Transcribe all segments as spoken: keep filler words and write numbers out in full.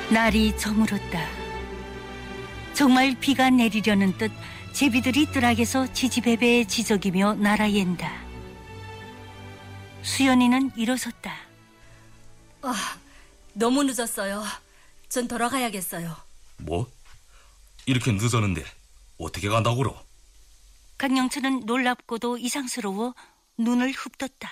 날이 저물었다. 정말 비가 내리려는 듯 제비들이 뜰악에서 지지배배 지저귀며 날아옌다. 수연이는 일어섰다. 아, 너무 늦었어요. 전 돌아가야겠어요. 뭐? 이렇게 늦었는데 어떻게 간다고로? 강영철은 놀랍고도 이상스러워 눈을 흡떴다.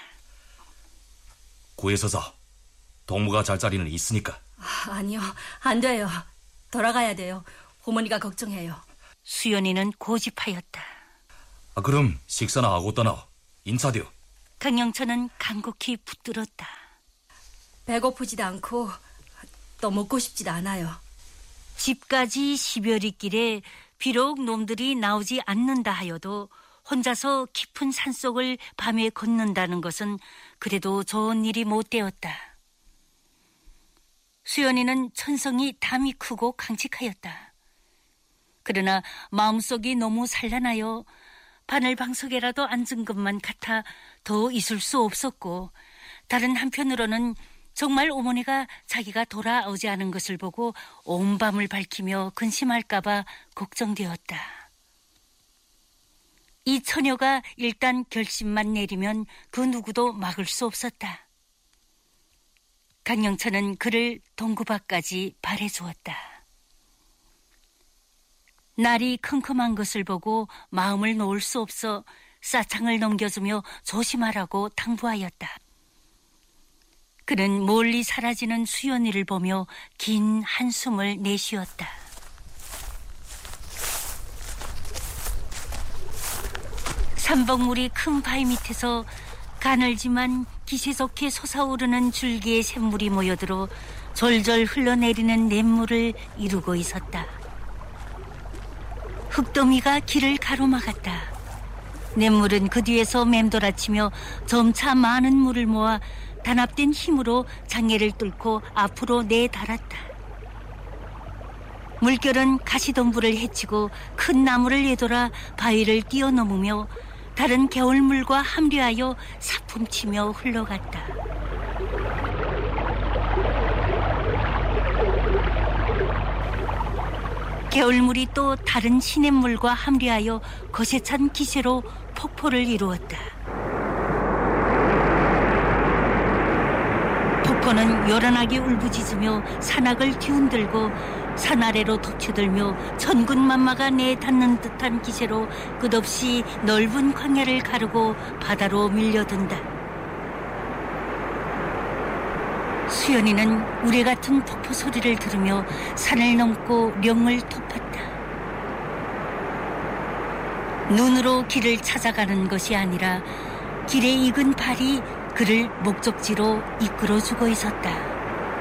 구에서서 동무가 잘 자리는 있으니까. 아, 아니요, 안 돼요. 돌아가야 돼요. 어머니가 걱정해요. 수연이는 고집하였다. 아, 그럼 식사나 하고 떠나. 인사되어. 강영철은 간곡히 붙들었다. 배고프지도 않고 또 먹고 싶지도 않아요. 집까지 십여리 길에 비록 놈들이 나오지 않는다 하여도 혼자서 깊은 산속을 밤에 걷는다는 것은 그래도 좋은 일이 못 되었다. 수연이는 천성이 담이 크고 강직하였다. 그러나 마음속이 너무 산란하여 바늘방석에라도 앉은 것만 같아 더 있을 수 없었고, 다른 한편으로는 정말 어머니가 자기가 돌아오지 않은 것을 보고 온 밤을 밝히며 근심할까봐 걱정되었다. 이 처녀가 일단 결심만 내리면 그 누구도 막을 수 없었다. 강영철은 그를 동구밭까지 바래주었다. 날이 컴컴한 것을 보고 마음을 놓을 수 없어 싸창을 넘겨주며 조심하라고 당부하였다. 그는 멀리 사라지는 수연이를 보며 긴 한숨을 내쉬었다. 삼봉물이 큰 바위 밑에서 가늘지만 기세 좋게 솟아오르는 줄기의 샘물이 모여들어 졸졸 흘러내리는 냇물을 이루고 있었다. 흙더미가 길을 가로막았다. 냇물은 그 뒤에서 맴돌아치며 점차 많은 물을 모아 단합된 힘으로 장애를 뚫고 앞으로 내달았다. 물결은 가시덤불을 헤치고 큰 나무를 예돌아 바위를 뛰어넘으며 다른 개울물과 함께하여 사품치며 흘러갔다. 개울물이 또 다른 시냇물과 함께하여 거세찬 기세로 폭포를 이루었다. 폭포는 요란하게 울부짖으며 산악을 뒤흔들고 산 아래로 덮쳐들며 천군만마가 내닿는 듯한 기세로 끝없이 넓은 광야를 가르고 바다로 밀려든다. 수연이는 우레 같은 폭포 소리를 들으며 산을 넘고 령을 덮었다. 눈으로 길을 찾아가는 것이 아니라 길에 익은 발이 그를 목적지로 이끌어주고 있었다.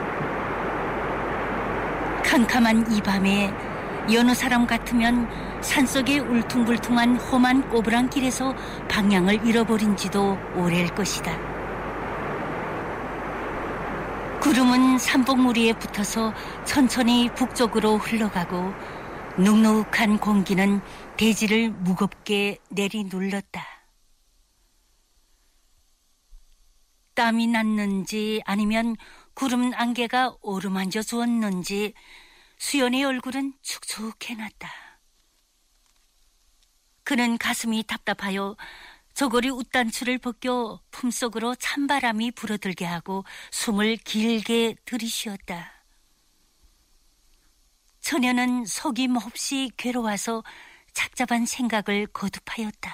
캄캄한 이 밤에 여느 사람 같으면 산속의 울퉁불퉁한 험한 꼬부랑 길에서 방향을 잃어버린 지도 오래일 것이다. 구름은 삼봉우리에 붙어서 천천히 북쪽으로 흘러가고 눅눅한 공기는 대지를 무겁게 내리눌렀다. 땀이 났는지 아니면 구름 안개가 오르만져 주었는지 수연의 얼굴은 축축해났다. 그는 가슴이 답답하여 저고리 웃단추를 벗겨 품속으로 찬바람이 불어들게 하고 숨을 길게 들이쉬었다. 처녀는 속임 없이 괴로워서 착잡한 생각을 거듭하였다.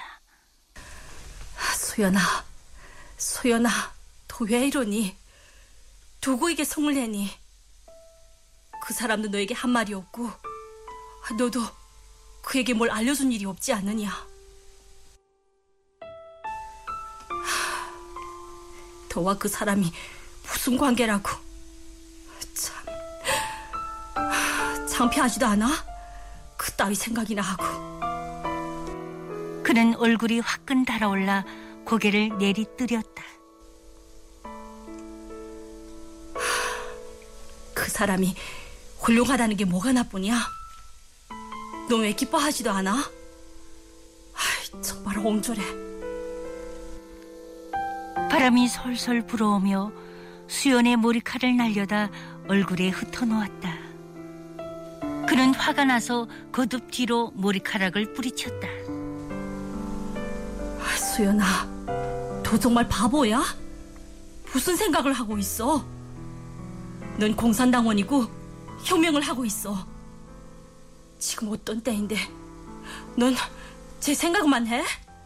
수연아, 수연아, 너 왜 이러니? 누구에게 성을 내니? 그 사람도 너에게 한 말이 없고 너도 그에게 뭘 알려준 일이 없지 않느냐? 너와 그 사람이 무슨 관계라고? 참, 창피하지도 않아? 그따위 생각이나 하고. 그는 얼굴이 화끈 달아올라 고개를 내리뜨렸다. 그 사람이 훌륭하다는 게 뭐가 나쁘냐? 너 왜 기뻐하지도 않아? 아이, 정말 옹졸해. 바람이 솔솔 불어오며 수연의 머리칼을 날려다 얼굴에 흩어놓았다. 그는 화가 나서 거듭 뒤로 머리카락을 뿌리쳤다. 아, 수연아, 너 정말 바보야? 무슨 생각을 하고 있어? 넌 공산당원이고 혁명을 하고 있어. 지금 어떤 때인데 넌 제 생각만 해?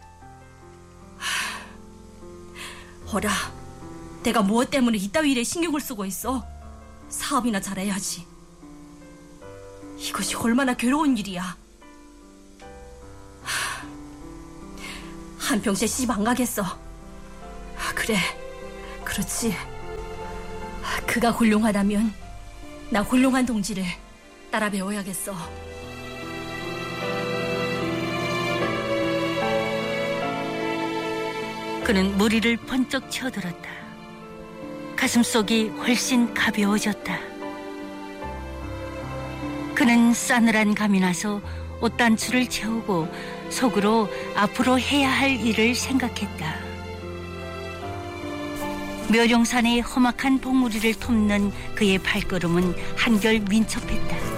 어라, 내가 무엇 때문에 이따위 일에 신경을 쓰고 있어? 사업이나 잘해야지. 이것이 얼마나 괴로운 일이야. 한평생 시집 안 가겠어. 그래, 그렇지. 그가 훌륭하다면 나 훌륭한 동지를 따라 배워야겠어. 그는 머리를 번쩍 쳐들었다. 가슴속이 훨씬 가벼워졌다. 그는 싸늘한 감이 나서 옷단추를 채우고 속으로 앞으로 해야 할 일을 생각했다. 묘령산의 험악한 봉우리를 돕는 그의 발걸음은 한결 민첩했다.